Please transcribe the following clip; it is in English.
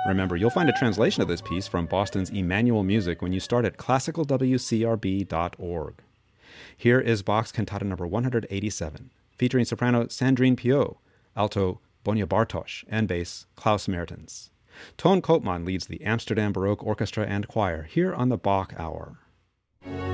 Remember, you'll find a translation of this piece from Boston's Emmanuel Music when you start at classicalwcrb.org. Here is Bach's Cantata number 187, featuring soprano Sandrine Piot, alto Bonia Bartosz, and bass Klaus Mertens. Toon Koopman leads the Amsterdam Baroque Orchestra and Choir here on the Bach Hour.